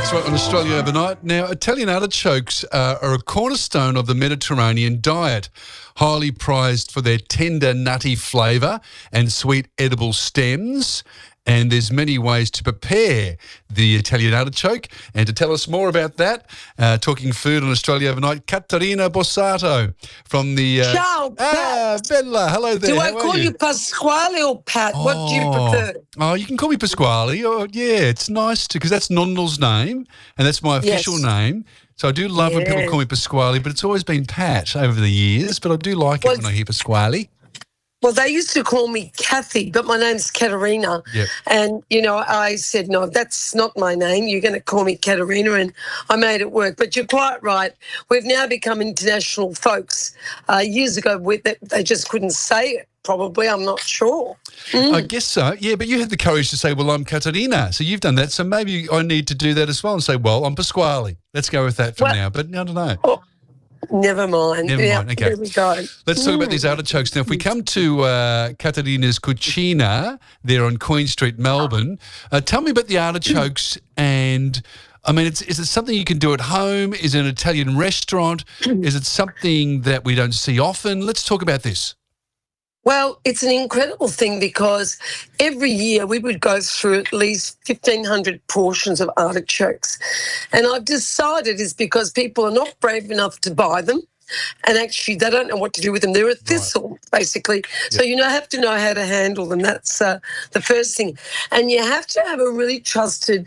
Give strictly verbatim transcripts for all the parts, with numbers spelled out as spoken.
That's right, on Australia Overnight. Now, Italian artichokes uh, are a cornerstone of the Mediterranean diet, highly prized for their tender, nutty flavour and sweet edible stems. And there's many ways to prepare the Italian artichoke. And to tell us more about that, uh, talking food on Australia Overnight, Caterina Bossato from the... Uh, Ciao, Ah, Pat. Bella, hello there. Do I How are call you? you? Pasquale or Pat? What do you prefer? Oh, you can call me Pasquale. Oh, yeah, it's nice to, because that's Nonnel's name, and that's my official Yes. name. So I do love when people Yeah. call me Pasquale, but it's always been Pat over the years. But I do like Well, it when I hear Pasquale. Well, they used to call me Kathy, but my name's Katerina. Yep. And, you know, I said, no, that's not my name. You're going to call me Katerina. And I made it work. But you're quite right. We've now become international folks. Uh, years ago, we, they, they just couldn't say it, probably. I'm not sure. Mm. I guess so. Yeah, but you had the courage to say, well, I'm Caterina. So you've done that. So maybe I need to do that as well and say, well, I'm Pasquale. Let's go with that for Well- now. But I don't know. Oh, never mind. Never Yeah, mind, okay. There we go. Let's talk about these artichokes. Now, if we come to uh, Caterina's Cucina there on Queen Street, Melbourne, uh, tell me about the artichokes and, I mean, it's, is it something you can do at home? Is it an Italian restaurant? Is it something that we don't see often? Let's talk about this. Well, it's an incredible thing because every year we would go through at least fifteen hundred portions of artichokes. And I've decided it's because people are not brave enough to buy them. And actually, they don't know what to do with them. They're a thistle, basically. So you know, have to know how to handle them. That's uh, the first thing. And you have to have a really trusted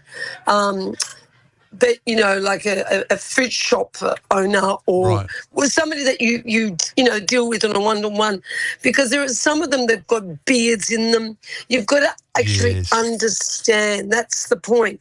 um but, you know, like a, a, a fruit shop owner or Right. with somebody that you, you, you know, deal with on a one-to-one, because there are some of them that've got beards in them. You've got to actually Yes. understand. That's the point.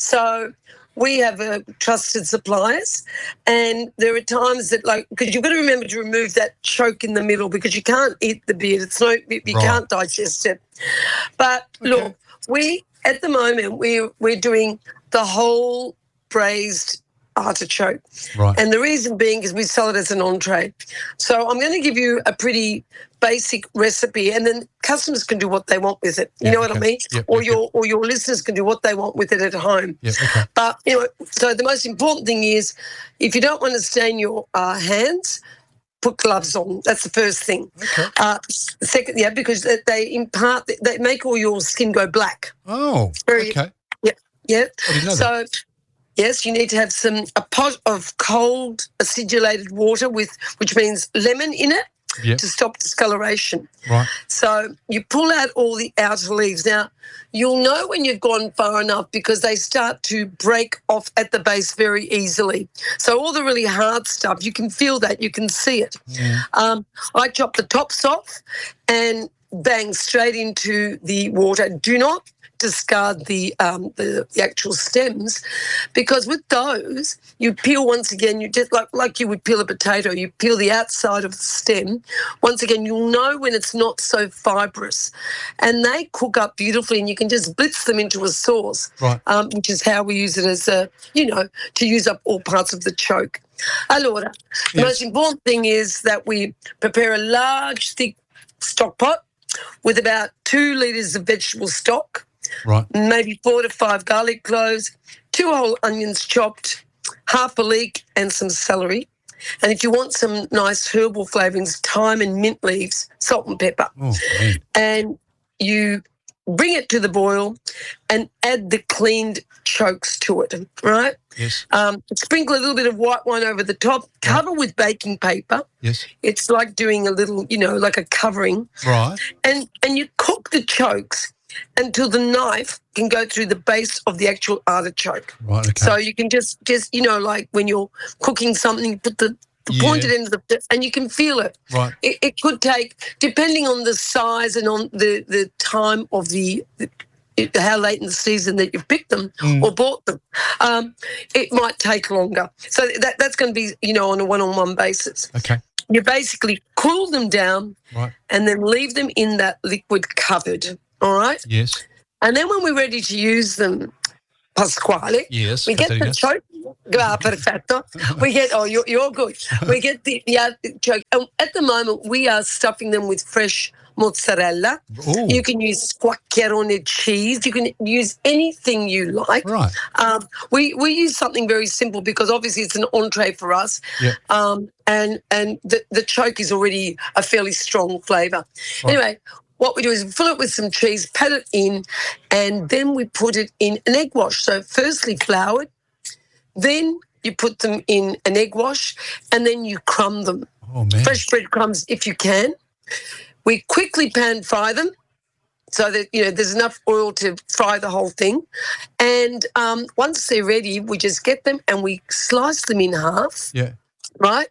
So we have uh, trusted suppliers, and there are times that, like, because you've got to remember to remove that choke in the middle because you can't eat the beard. It's no, you Right. can't digest it. But look, we, at the moment, we're, we're doing the whole braised artichoke. Right. And the reason being is we sell it as an entree. So I'm going to give you a pretty basic recipe, and then customers can do what they want with it. You Yeah, know what I okay. mean? Yep, or yep, your or your listeners can do what they want with it at home. Yeah, okay. But, you know, so the most important thing is if you don't want to stain your uh, hands, put gloves on. That's the first thing. Okay. Uh, second, yeah, because they, they impart, they make all your skin go black. Oh, Very- okay. Yeah. I didn't know so, that. yes, you need to have some a pot of cold acidulated water with, which means lemon in it, Yep. to stop discoloration. Right. So you pull out all the outer leaves. Now, you'll know when you've gone far enough because they start to break off at the base very easily. So all the really hard stuff, you can feel that, you can see it. Yeah. Um, I chop the tops off and bang straight into the water. Do not discard the, um, the the actual stems, because with those you peel once again. You just like like you would peel a potato. You peel the outside of the stem. Once again, you'll know when it's not so fibrous, and they cook up beautifully. And you can just blitz them into a sauce, Right. um, which is how we use it as a you know to use up all parts of the choke. Allora, the Yes. most important thing is that we prepare a large, thick stock pot with about two litres of vegetable stock, Right. maybe four to five garlic cloves, two whole onions chopped, half a leek and some celery. And if you want some nice herbal flavourings, thyme and mint leaves, salt and pepper. Oh, man. And you bring it to the boil and add the cleaned chokes to it, right? Yes. Um, sprinkle a little bit of white wine over the top, cover with baking paper. Yes. It's like doing a little, you know, like a covering. Right. And and you cook the chokes until the knife can go through the base of the actual artichoke. Right. Okay. So you can just, just you know, like when you're cooking something, you put the, the Yeah. pointed end of the, and you can feel it. right. It, it could take, depending on the size and on the, the time of the, the it- how late in the season that you've picked them Mm. or bought them, um, it might take longer. So that that's going to be, you know, on a one-on-one basis. Okay. You basically cool them down Right. and then leave them in that liquid covered, all right? Yes. And then when we're ready to use them, Pasquale, Yes. we get the Caterina. choke, Ah, perfetto. We get, oh, you're, you're good. We get the, the artichoke. And at the moment, we are stuffing them with fresh mozzarella. Ooh. You can use squaccherone cheese. You can use anything you like. Right. Um, we, we use something very simple because obviously it's an entree for us. Yeah. Um, and and the, the choke is already a fairly strong flavour. Right. Anyway, what we do is we fill it with some cheese, pat it in, and then we put it in an egg wash. So firstly floured, then you put them in an egg wash, and then you crumb them. Oh, man. Fresh breadcrumbs if you can. We quickly pan fry them so that, you know, there's enough oil to fry the whole thing. And um, once they're ready, we just get them and we slice them in half. Yeah. Right?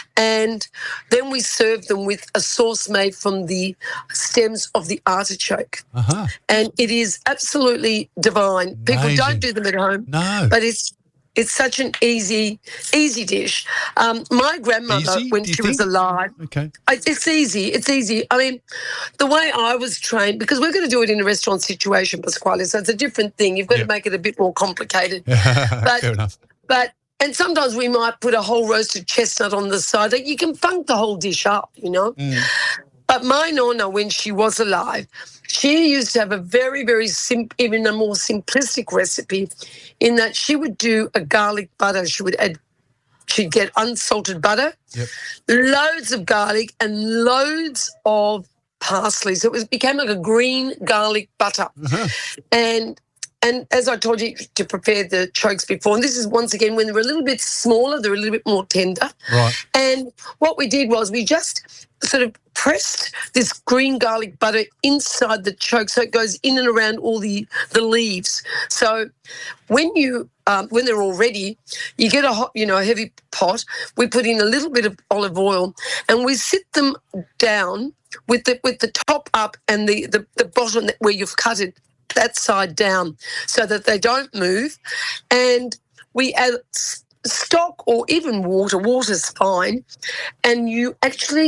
And then we serve them with a sauce made from the stems of the artichoke. Uh-huh. And it is absolutely divine. People Amazing. don't do them at home. No. But it's it's such an easy, easy dish. Um, my grandmother, Easy, when do you she was think? alive, Okay. I- it's easy. It's easy. I mean, the way I was trained, because we're going to do it in a restaurant situation, Pasquale, so it's a different thing. You've got Yeah. to make it a bit more complicated. Fair enough. But and sometimes we might put a whole roasted chestnut on the side. Like, you can funk the whole dish up, you know. Mm. But my nonna, when she was alive, she used to have a very, very simple, even a more simplistic recipe, in that she would do a garlic butter. She would add, she'd get unsalted butter, Yep. loads of garlic, and loads of parsley. So it was became like a green garlic butter. Uh-huh. And and as I told you to prepare the chokes before, and this is once again when they're a little bit smaller, they're a little bit more tender. Right. And what we did was we just sort of pressed this green garlic butter inside the choke so it goes in and around all the, the leaves. So when you um, when they're all ready, you get a hot, you know, a heavy pot. We put in a little bit of olive oil and we sit them down with the with the top up and the, the, the bottom where you've cut it, that side down, so that they don't move. And we add s- stock or even water. Water's fine. And you actually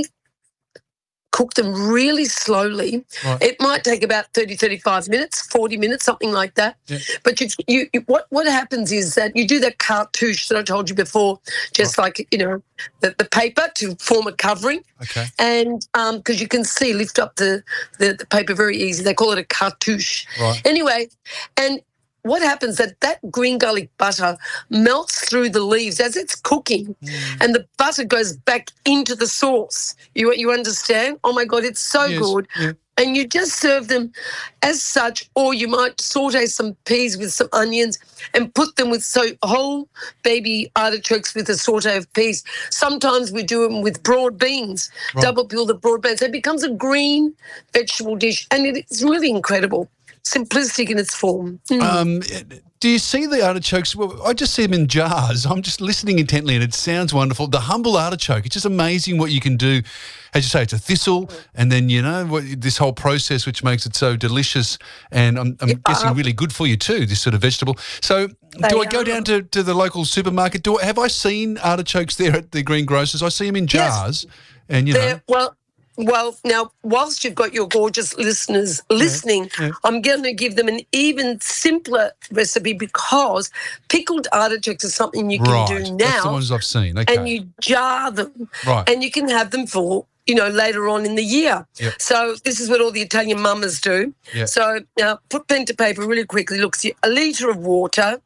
cook them really slowly. Right. It might take about thirty, thirty-five minutes, forty minutes, something like that. Yeah. But you, you, you, what, what happens is that you do that cartouche that I told you before, just like, you know, the, the paper to form a covering. Okay. And um, because you can see, lift up the, the, the paper very easy. They call it a cartouche. Right. Anyway, and what happens that that green garlic butter melts through the leaves as it's cooking, Mm. and the butter goes back into the sauce. You you understand? Oh my God, it's so Yes. good. Yeah. And you just serve them as such, or you might saute some peas with some onions and put them with so whole baby artichokes with a saute of peas. Sometimes we do them with broad beans, Right. double peel the broad beans. It becomes a green vegetable dish, and it's really incredible, simplistic in its form. Mm. Um, do you see the artichokes? Well, I just see them in jars. I'm just listening intently, and it sounds wonderful. The humble artichoke, it's just amazing what you can do. As you say, it's a thistle, and then, you know, what, this whole process which makes it so delicious, and I'm, I'm Yeah. guessing really good for you too, this sort of vegetable. So do They I go are. down to, to the local supermarket? Do I, have I seen artichokes there at the greengrocers? I see them in Yes. jars, and, you know. There, well, well, now, whilst you've got your gorgeous listeners listening, yeah. I'm going to give them an even simpler recipe, because pickled artichokes is something you can Right, do that's the now, ones I've seen. Okay. and you jar them, Right. and you can have them for, you know, later on in the year. Yep. So this is what all the Italian mamas do. Yep. So now put pen to paper really quickly. Look, see, a litre of water,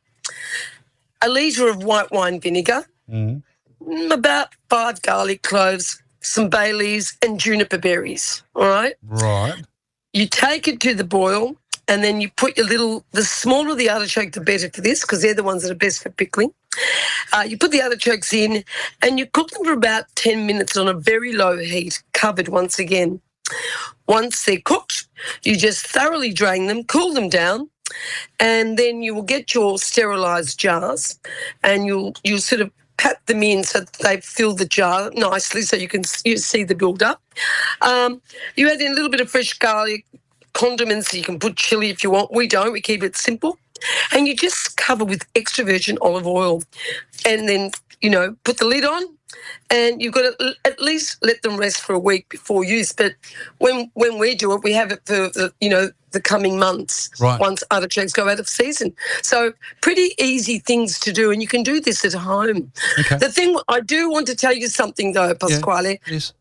a litre of white wine vinegar, Mhm. mm, about five garlic cloves, some bay leaves and juniper berries, all right? Right. You take it to the boil, and then you put your little, the smaller the artichoke, the better for this, because they're the ones that are best for pickling. Uh, you put the artichokes in and you cook them for about ten minutes on a very low heat, covered once again. Once they're cooked, you just thoroughly drain them, cool them down, and then you will get your sterilised jars, and you'll you'll sort of pat them in so that they fill the jar nicely, so you can you see the build up. Um, you add in a little bit of fresh garlic, condiments. You can put chili if you want. We don't. We keep it simple, and you just cover with extra virgin olive oil, and then, you know, put the lid on and you've got to l- at least let them rest for a week before use. But when when we do it, we have it for the, you know, the coming months, Right. once artichokes go out of season. So pretty easy things to do, and you can do this at home. Okay. The thing I do want to tell you something though, Pasquale. Yes.